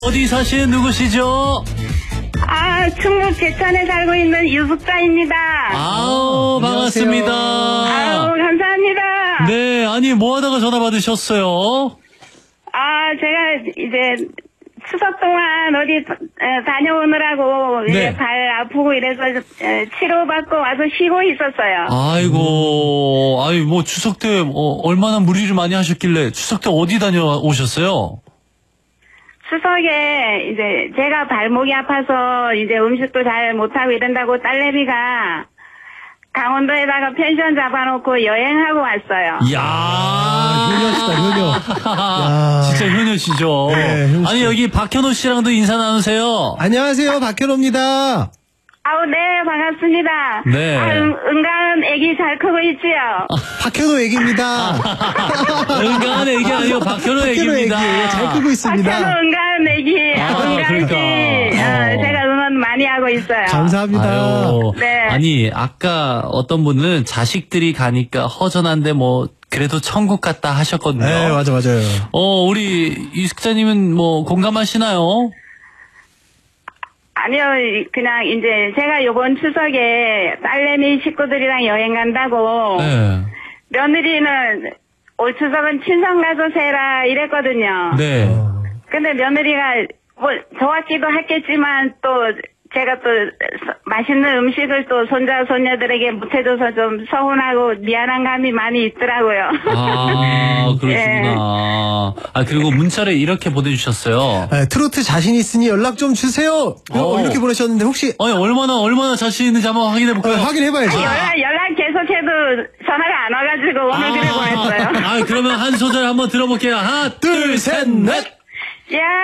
어디 사시는 누구시죠? 충북 제천에 살고 있는 유숙자입니다. 아우, 반갑습니다. 아우, 감사합니다. 네, 아니, 뭐 하다가 전화 받으셨어요? 제가 이제 추석 동안 어디 다녀오느라고 네. 이제 발 아프고 이래서 치료받고 와서 쉬고 있었어요. 아이고, 뭐 추석 때 얼마나 무리를 많이 하셨길래 추석 때 어디 다녀오셨어요? 추석에 이제 제가 발목이 아파서 이제 음식도 잘 못하고 이런다고 딸내미가 강원도에다가 펜션 잡아놓고 여행하고 왔어요. 이야, 효녀시다, 효녀. 진짜 효녀시죠? 네, 효녀 씨. 아니, 여기 박현호 씨랑도 인사 나누세요. 안녕하세요, 박현호입니다. 네, 반갑습니다. 네. 은간 애기 잘 크고 있지요? 박현호 얘기입니다. 은간 애기 아니고 박현호 애기입니다. 얘기예요. 잘 크고 박현호 있습니다. 은간 애기, 은간 그러니까. 씨. 제가 응원 많이 하고 있어요. 감사합니다. 아유, 네. 아니, 아까 어떤 분은 자식들이 가니까 허전한데 뭐, 그래도 천국 같다 하셨거든요. 네, 맞아요. 우리 이숙자님은 뭐, 공감하시나요? 아니요, 그냥 이제 제가 요번 추석에 딸내미 식구들이랑 여행 간다고 네. 며느리는 올 추석은 친정 가서 세라 이랬거든요. 네. 근데 며느리가 뭐 좋았기도 했겠지만 또 제가 또 맛있는 음식을 또 손자 손녀들에게 못해줘서 좀 서운하고 미안한 감이 많이 있더라고요. 그러시구나. 그리고 문자를 이렇게 보내주셨어요. 네, 트로트 자신 있으니 연락 좀 주세요. 이렇게 보내셨는데 혹시 얼마나 자신 있는지 한번 확인해볼까요? 확인해봐야죠. 연락 계속해도 전화가 안 와가지고 오늘 그래 보냈어요. 그러면 한 소절 한번 들어볼게요. 하나, 둘, 셋, 넷! 야!